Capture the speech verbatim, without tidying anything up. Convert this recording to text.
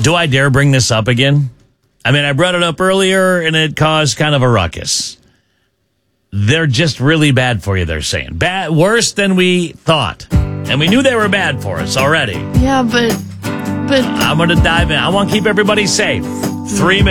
Do I dare bring this up again? I mean, I brought it up earlier, and it caused kind of a ruckus. They're just really bad for you, they're saying. Bad, worse than we thought. And we knew they were bad for us already. Yeah, but... but I'm going to dive in. I want to keep everybody safe. Three minutes.